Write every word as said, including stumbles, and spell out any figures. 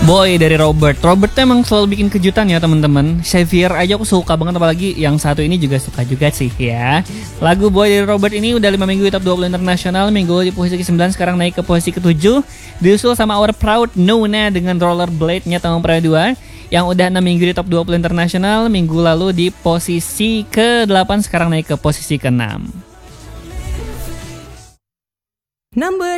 Boy dari Robert. Robert tuh emang selalu bikin kejutan ya teman-teman. Xavier aja aku suka banget, apalagi yang satu ini juga suka juga sih ya. Lagu Boy dari Robert ini udah lima minggu di top dua puluh internasional. Minggu di posisi kesembilan, sekarang naik ke posisi ketujuh. Diusul sama Our Proud Nona dengan Rollerblade-nya tahun periode dua yang udah enam minggu di top dua puluh internasional. Minggu lalu di posisi ke delapan, sekarang naik ke posisi ke enam. Number